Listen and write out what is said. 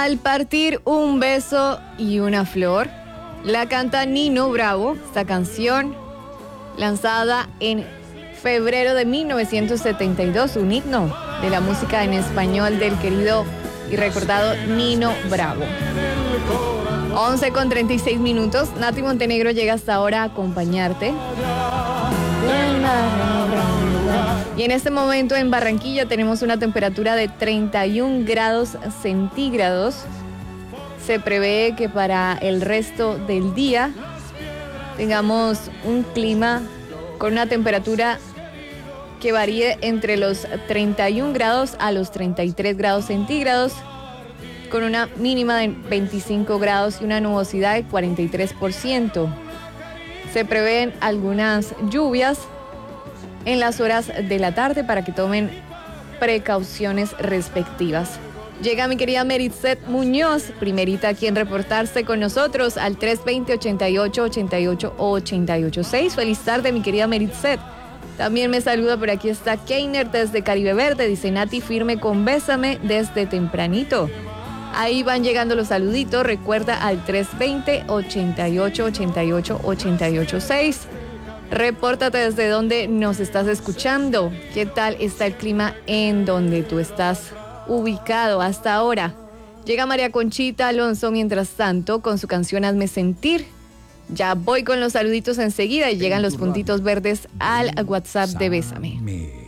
Al partir un beso y una flor, la canta Nino Bravo, esta canción lanzada en febrero de 1972, un himno de la música en español del querido y recordado Nino Bravo. 11:36. Nati Montenegro llega hasta ahora a acompañarte. Y en este momento en Barranquilla tenemos una temperatura de 31 grados centígrados. Se prevé que para el resto del día tengamos un clima con una temperatura que varíe entre los 31 grados a los 33 grados centígrados, con una mínima de 25 grados y una nubosidad de 43%. Se prevén algunas lluvias en las horas de la tarde para que tomen precauciones respectivas. Llega mi querida Meritxet Muñoz, primerita aquí en reportarse con nosotros al 320-88-88-886. Feliz tarde, mi querida Meritxet. También me saluda por aquí está Keiner desde Caribe Verde, dice Nati firme con Bésame desde tempranito. Ahí van llegando los saluditos, recuerda al 320-88-88-886. Repórtate desde donde nos estás escuchando. ¿Qué tal está el clima en donde tú estás ubicado hasta ahora? Llega María Conchita Alonso mientras tanto con su canción Hazme Sentir. Ya voy con los saluditos enseguida y llegan los puntitos verdes al WhatsApp de Bésame.